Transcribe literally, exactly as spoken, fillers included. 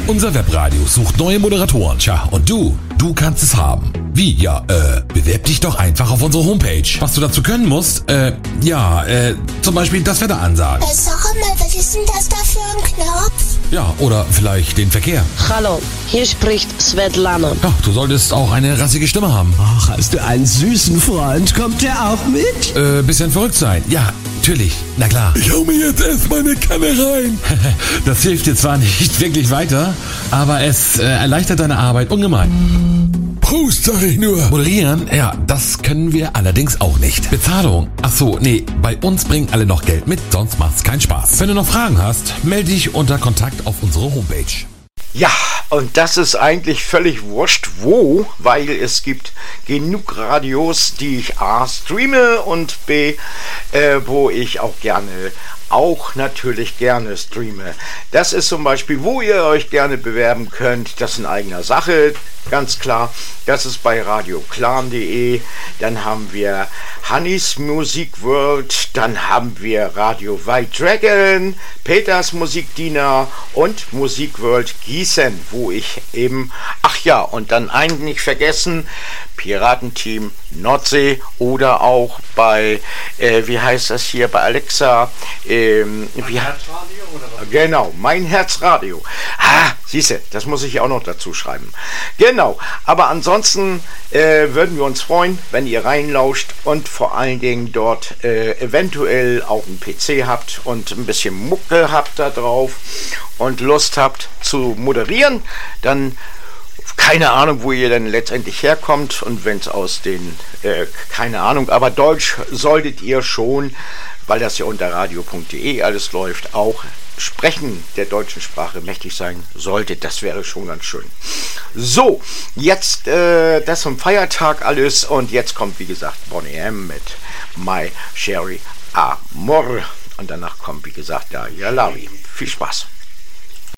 Unser Webradio sucht neue Moderatoren. Tja, und du, du kannst es haben. Wie? Ja, äh, bewerb dich doch einfach auf unsere Homepage. Was du dazu können musst, äh, ja, äh, zum Beispiel das Wetter ansagen. Äh, sag mal, was ist denn das da für ein Knopf? Ja, oder vielleicht den Verkehr. Hallo, hier spricht Svetlana. Ja, du solltest auch eine rassige Stimme haben. Ach, hast du einen süßen Freund? Kommt der auch mit? Äh, bisschen verrückt sein. Ja, natürlich. Na klar. Ich hau mir jetzt erstmal eine Kanne rein. Das hilft dir zwar nicht wirklich weiter, aber es äh, erleichtert deine Arbeit ungemein. Prost, sag ich nur. Moderieren? Ja, das können wir allerdings auch nicht. Bezahlung? Ach so, nee, bei uns bringen alle noch Geld mit, sonst macht's keinen Spaß. Wenn du noch Fragen hast, melde dich unter Kontakt auf unsere Homepage. Ja, und das ist eigentlich völlig wurscht, wo, weil es gibt genug Radios, die ich A streame und B, äh, wo ich auch gerne, auch natürlich gerne streame. Das ist zum Beispiel, wo ihr euch gerne bewerben könnt, das in eigener Sache, ganz klar. Das ist bei radioklan punkt de, dann haben wir Hannis Music World, dann haben wir Radio White Dragon, Peters Musikdiener und Musik World Gießen, wo ich eben, ach ja, und dann einen nicht vergessen, Piratenteam Nordsee oder auch bei, äh, wie heißt das hier, bei Alexa, ähm, wie, Herzradio oder was? Genau, mein Herzradio. Ah, siehste, das muss ich auch noch dazu schreiben. Genau, aber ansonsten äh, würden wir uns freuen, wenn ihr reinlauscht und vor allen Dingen dort äh, eventuell auch einen P C habt und ein bisschen Mucke habt da drauf und Lust habt zu moderieren, dann keine Ahnung, wo ihr denn letztendlich herkommt und wenn es aus den, äh, keine Ahnung, aber Deutsch solltet ihr schon, weil das ja unter radio punkt de alles läuft, auch Sprechen der deutschen Sprache mächtig sein sollte. Das wäre schon ganz schön. So, jetzt äh, das zum Feiertag alles und jetzt kommt, wie gesagt, Bonnie M. mit My Sherry Amor und danach kommt, wie gesagt, da Yalawi. Viel Spaß.